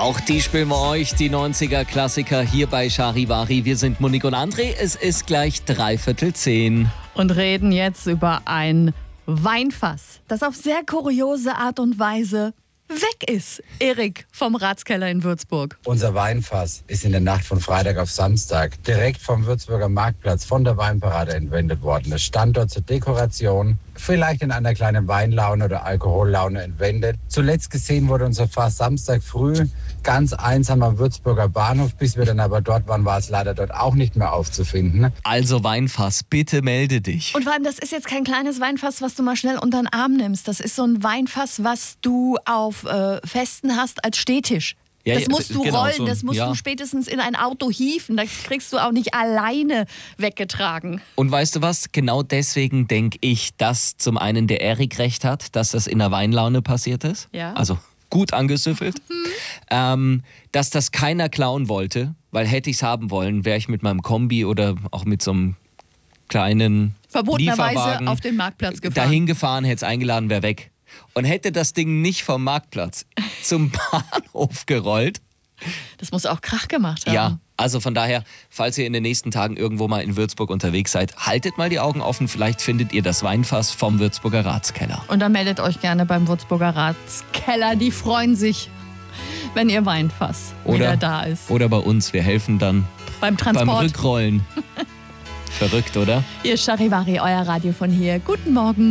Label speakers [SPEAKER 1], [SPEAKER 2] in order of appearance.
[SPEAKER 1] Auch die spielen wir euch, die 90er-Klassiker hier bei Charivari. Wir sind Monique und André, es ist gleich 9:45.
[SPEAKER 2] Und reden jetzt über ein Weinfass, das auf sehr kuriose Art und Weise weg ist. Erik vom Ratskeller in Würzburg.
[SPEAKER 3] Unser Weinfass ist in der Nacht von Freitag auf Samstag direkt vom Würzburger Marktplatz von der Weinparade entwendet worden. Das stand dort zur Dekoration, vielleicht in einer kleinen Weinlaune oder Alkohollaune entwendet. Zuletzt gesehen wurde unser Fass Samstag früh ganz einsam am Würzburger Bahnhof. Bis wir dann aber dort waren, war es leider dort auch nicht mehr aufzufinden.
[SPEAKER 1] Also Weinfass, bitte melde dich.
[SPEAKER 2] Und vor allem, das ist jetzt kein kleines Weinfass, was du mal schnell unter den Arm nimmst. Das ist so ein Weinfass, was du auf Festen hast als Stehtisch.
[SPEAKER 1] Ja,
[SPEAKER 2] das musst du
[SPEAKER 1] genau,
[SPEAKER 2] rollen, das musst du spätestens in ein Auto hieven. Das kriegst du auch nicht alleine weggetragen.
[SPEAKER 1] Und weißt du was? Genau deswegen denke ich, dass zum einen der Erik recht hat, dass das in der Weinlaune passiert ist.
[SPEAKER 2] Ja.
[SPEAKER 1] Also gut angesüffelt. Dass das keiner klauen wollte, weil hätte ich es haben wollen, wäre ich mit meinem Kombi oder auch mit so einem kleinen
[SPEAKER 2] Verbotenerweise
[SPEAKER 1] Lieferwagen
[SPEAKER 2] auf den Marktplatz gefahren.
[SPEAKER 1] dahin gefahren, hätte es eingeladen, wäre weg. Und hätte das Ding nicht vom Marktplatz zum Bahnhof gerollt.
[SPEAKER 2] Das muss auch Krach gemacht haben.
[SPEAKER 1] Ja, also von daher, falls ihr in den nächsten Tagen irgendwo mal in Würzburg unterwegs seid, haltet mal die Augen offen. Vielleicht findet ihr das Weinfass vom Würzburger Ratskeller.
[SPEAKER 2] Und dann meldet euch gerne beim Würzburger Ratskeller. Die freuen sich, wenn ihr Weinfass wieder da ist.
[SPEAKER 1] Oder bei uns, wir helfen dann
[SPEAKER 2] Beim Transport.
[SPEAKER 1] beim Rückrollen. Verrückt, oder?
[SPEAKER 2] Ihr Charivari, euer Radio von hier. Guten Morgen.